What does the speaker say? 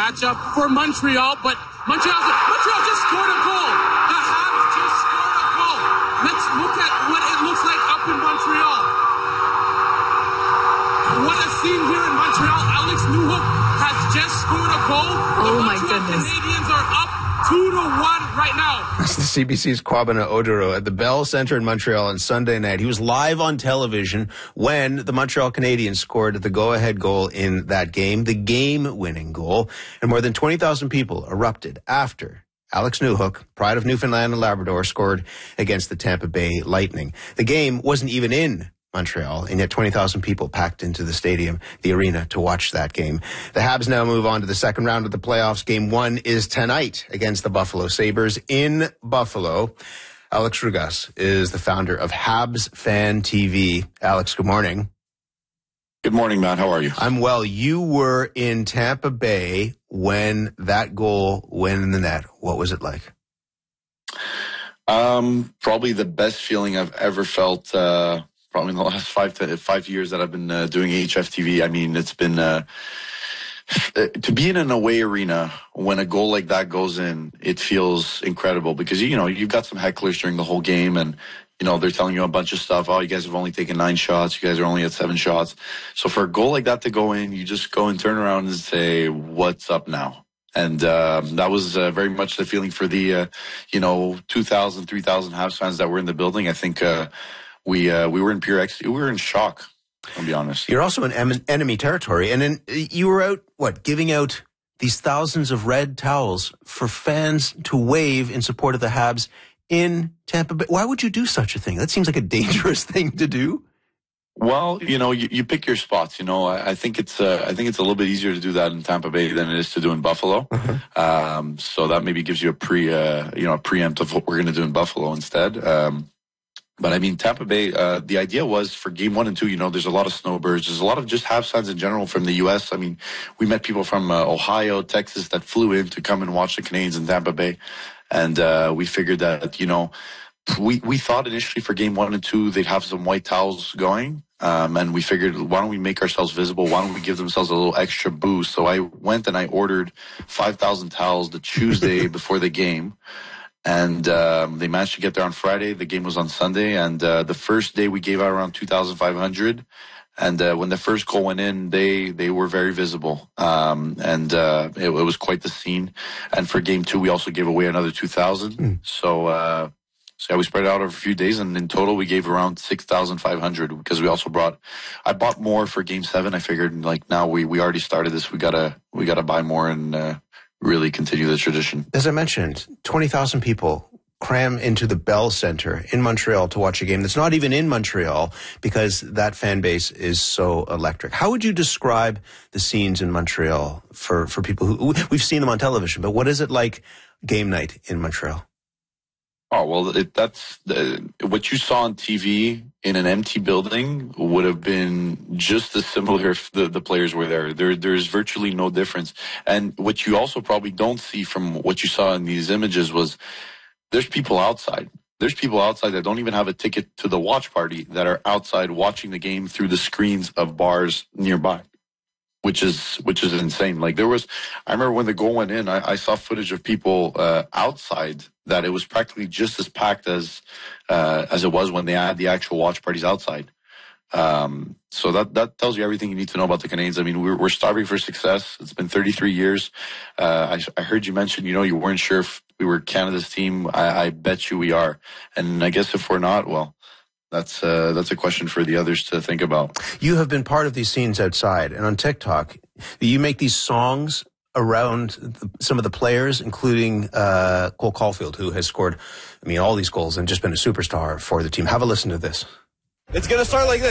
matchup for Montreal, but Montreal just scored a goal. The Habs just scored a goal. Let's look at what it looks like up in Montreal. What a scene here in Montreal. Alex Newhook has just scored a goal. Oh my goodness. Canadians are up 2-1 right now. That's the CBC's Kwabena Oduro at the Bell Centre in Montreal on Sunday night. He was live on television when the Montreal Canadiens scored the go-ahead goal in that game, the game-winning goal, and more than 20,000 people erupted after Alex Newhook, pride of Newfoundland and Labrador, scored against the Tampa Bay Lightning. The game wasn't even in Montreal, and yet 20,000 people packed into the stadium, the arena, to watch that game. The Habs now move on to the second round of the playoffs. Game 1 is tonight against the Buffalo Sabres in Buffalo. Alex Rugas is the founder of Habs Fan TV. Alex, good morning. Good morning, Matt. How are you? I'm well. You were in Tampa Bay when that goal went in the net. What was it like? Probably the best feeling I've ever felt, probably in the last 5 years that I've been doing HFTV. I mean, it's been to be in an away arena when a goal like that goes in, it feels incredible because, you know, you've got some hecklers during the whole game and, you know, they're telling you a bunch of stuff. Oh, you guys have only taken 9 shots. You guys are only at 7 shots. So for a goal like that to go in, you just go and turn around and say, what's up now? And that was very much the feeling for the, 2,000, 3,000 Habs fans that were in the building. I think we were in pure ecstasy. We were in shock, I'll be honest. You're also in enemy territory. And then you were out, giving out these thousands of red towels for fans to wave in support of the Habs in Tampa Bay. Why would you do such a thing? That seems like a dangerous thing to do. Well, you pick your spots. I think it's a little bit easier to do that in Tampa Bay than it is to do in Buffalo. Mm-hmm. So that maybe gives you a preempt of what we're going to do in Buffalo instead. But I mean, Tampa Bay, the idea was for game 1 and 2, there's a lot of snowbirds. There's a lot of just Habs fans in general from the U.S. I mean, we met people from Ohio, Texas that flew in to come and watch the Canadiens in Tampa Bay. And we figured that, we thought initially for game 1 and 2, they'd have some white towels going. And we figured, why don't we make ourselves visible? Why don't we give themselves a little extra boost? So I went and I ordered 5,000 towels the Tuesday before the game. And they managed to get there on Friday. The game was on Sunday. And the first day we gave out around 2,500. And when the first goal went in, they were very visible. It was quite the scene. And for game 2, we also gave away another 2,000. So yeah, we spread it out over a few days. And in total, we gave around 6,500 because I bought more for game 7. I figured now we already started this. We gotta buy more and really continue the tradition. As I mentioned, 20,000 people cram into the Bell Centre in Montreal to watch a game that's not even in Montreal because that fan base is so electric. How would you describe the scenes in Montreal for people who we've seen them on television, but what is it like game night in Montreal? Oh, well, that's what you saw on TV in an empty building would have been just as similar if the players were there. There's virtually no difference. And what you also probably don't see from what you saw in these images was there's people outside. There's people outside that don't even have a ticket to the watch party that are outside watching the game through the screens of bars nearby. Which is insane. I remember when the goal went in, I saw footage of people outside that it was practically just as packed as it was when they had the actual watch parties outside. So that tells you everything you need to know about the Canadiens. I mean, we're starving for success. It's been 33 years. I heard you mention, you weren't sure if we were Canada's team. I bet you we are. And I guess if we're not, well, that's a question for the others to think about. You have been part of these scenes outside and on TikTok. You make these songs around some of the players, including Cole Caulfield, who has scored, all these goals and just been a superstar for the team. Have a listen to this. It's going to start like this.